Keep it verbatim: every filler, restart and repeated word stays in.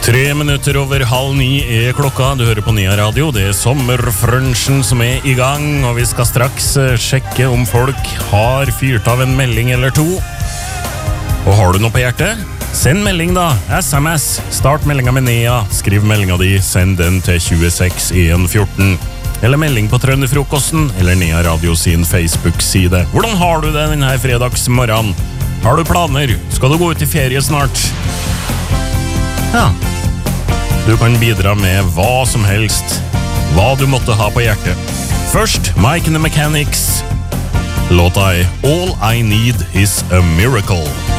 Tre minutter over halv ni er klokka. Du hører på Nia Radio. Det er sommerfrunchen som er i gang, og vi skal straks sjekke om folk har fyrt av en melding eller to. Og har du noe på hjertet? Send melding da. S M S. Start meldinga med Nia. Skriv meldinga di. Send den til tjueseks en fjorten. Eller melding på Trønderfrokosten, eller Nia Radio sin Facebook-side. Hvordan har du det denne fredagsmorgen? Har du planer? Skal du gå ut i ferie snart? Ja. Du kan bidra med hva som helst, hva du måtte ha på hjertet. Først, Mike and the Mechanics. Låta er All I Need Is a Miracle.